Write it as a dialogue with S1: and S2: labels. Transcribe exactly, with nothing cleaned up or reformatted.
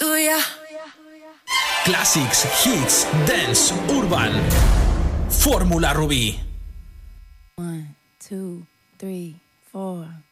S1: tuya.
S2: Classics, hits, dance, urban. Fórmula Rubí.
S1: One, two, three, four.